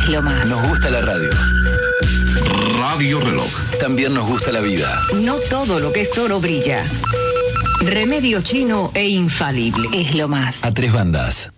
Es lo más. Nos gusta la radio. Radio Reloj. También nos gusta la vida. No todo lo que es oro brilla. Remedio chino e infalible. Es lo más. A tres bandas.